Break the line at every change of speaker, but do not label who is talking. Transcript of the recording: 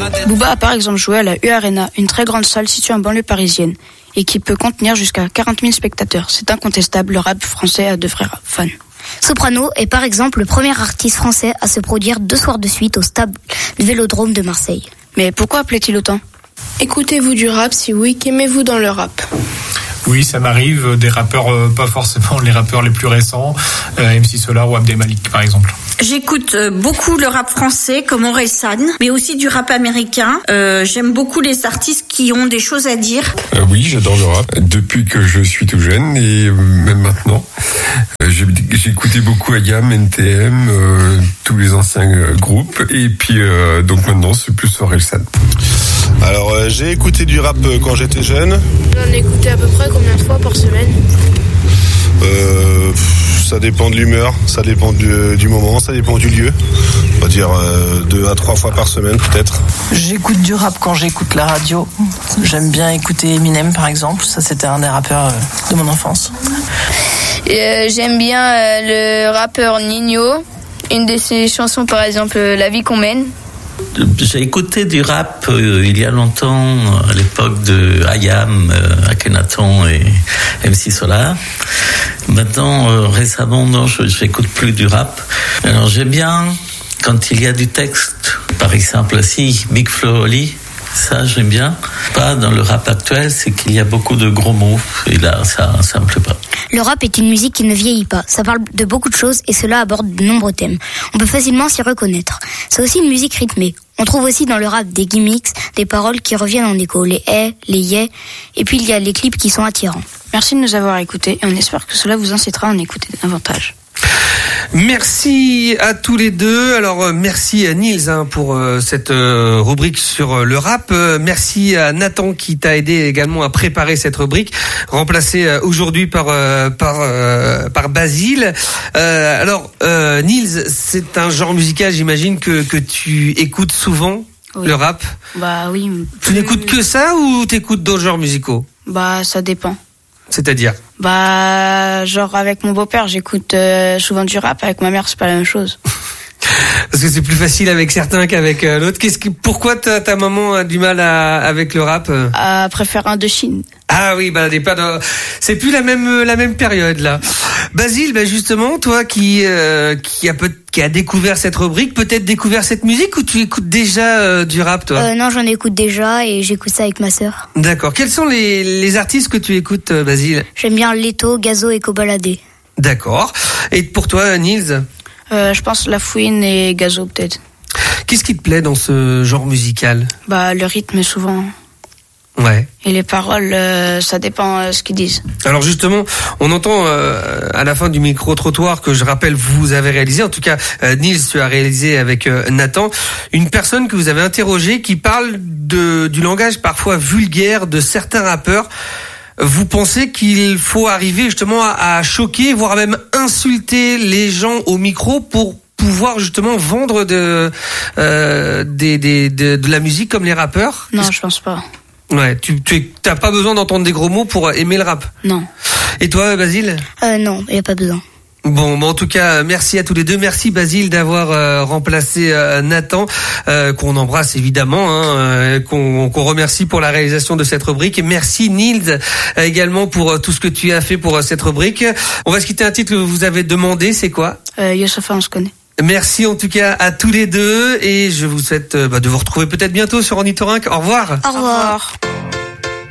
Booba a par exemple joué à la U-Arena, une très grande salle située en banlieue parisienne, et qui peut contenir jusqu'à 40 000 spectateurs. C'est incontestable, le rap français a de vrais fans.
Soprano est par exemple le premier artiste français à se produire 2 soirs de suite au stade Vélodrome de Marseille.
Mais pourquoi plaît-il autant ?
Écoutez-vous du rap? Si oui, qu'aimez-vous dans le rap?
Oui, ça m'arrive, des rappeurs, pas forcément les rappeurs les plus récents, MC Solar ou Abdel Malik par exemple.
J'écoute beaucoup le rap français comme Orelsan, mais aussi du rap américain. J'aime beaucoup les artistes qui ont des choses à dire.
Oui, j'adore le rap. Depuis que je suis tout jeune et même maintenant. J'ai écouté beaucoup Ayam, NTM, tous les anciens groupes. Et puis donc maintenant c'est plus Orelsan.
Alors j'ai écouté du rap quand j'étais jeune.
J'en ai écouté à peu près combien de fois par semaine?
Ça dépend de l'humeur, ça dépend du moment, ça dépend du lieu. On va dire 2 à 3 fois par semaine peut-être.
J'écoute du rap quand j'écoute la radio. J'aime bien écouter Eminem par exemple, ça c'était un des rappeurs de mon enfance.
J'aime bien le rappeur Nino, une de ses chansons par exemple La vie qu'on mène.
J'ai écouté du rap il y a longtemps, à l'époque de Ayam, Akhenaton et MC Solar. Maintenant, récemment, non, j'écoute plus du rap. Alors j'aime bien quand il y a du texte. Par exemple, si Big Flo Oli, ça j'aime bien. Pas dans le rap actuel, c'est qu'il y a beaucoup de gros mots. Et là, ça me plaît pas.
Le rap est une musique qui ne vieillit pas. Ça parle de beaucoup de choses et cela aborde de nombreux thèmes. On peut facilement s'y reconnaître. C'est aussi une musique rythmée. On trouve aussi dans le rap des gimmicks, des paroles qui reviennent en écho, les les yeah, et puis il y a les clips qui sont attirants.
Merci de nous avoir écoutés et on espère que cela vous incitera à en écouter davantage.
Merci à tous les deux. Alors merci à Nils pour cette rubrique sur le rap. Merci à Nathan qui t'a aidé également à préparer cette rubrique, remplacée aujourd'hui par Basile. Alors Nils, c'est un genre musical, j'imagine que tu écoutes souvent. Oui. Le rap.
Bah oui.
Tu n'écoutes que ça ou t'écoutes d'autres genres musicaux?
Bah ça dépend.
C'est-à-dire?
Bah, genre avec mon beau-père, j'écoute souvent du rap. Avec ma mère, c'est pas la même chose.
Parce que c'est plus facile avec certains qu'avec l'autre. Pourquoi ta maman a du mal avec le rap?
Elle préfère Indochine.
Ah oui, bah c'est plus la même période là. Basile, bah justement, toi qui a découvert cette rubrique, peut-être découvert cette musique, ou tu écoutes déjà du rap toi?
Non, j'en écoute déjà et j'écoute ça avec ma sœur.
D'accord. Quels sont les artistes que tu écoutes, Basile?
J'aime bien Leto, Gazo et Kobalade.
D'accord. Et pour toi, Nils?
Je pense La Fouine et Gazo peut-être.
Qu'est-ce qui te plaît dans ce genre musical? Bah
le rythme souvent.
Ouais.
Et les paroles, ça dépend ce qu'ils disent.
Alors justement, on entend à la fin du micro-trottoir que je rappelle vous avez réalisé, en tout cas Nils tu as réalisé avec Nathan, une personne que vous avez interrogée qui parle du langage parfois vulgaire de certains rappeurs. Vous pensez qu'il faut arriver justement à choquer, voire même insulter les gens au micro pour pouvoir justement vendre de la musique comme les rappeurs?
Non, je pense pas.
Ouais, t'as pas besoin d'entendre des gros mots pour aimer le rap?
Non.
Et toi, Basile?
Non, y a pas besoin.
Bon, en tout cas, merci à tous les deux. Merci Basile d'avoir remplacé Nathan, qu'on embrasse évidemment, qu'on remercie pour la réalisation de cette rubrique. Et merci Nils également pour tout ce que tu as fait pour cette rubrique. On va se quitter un titre que vous avez demandé, c'est quoi?
Youssoupha, on se connaît.
Merci en tout cas à tous les deux et je vous souhaite de vous retrouver peut-être bientôt sur Ornithorynque. Au revoir.
Au revoir.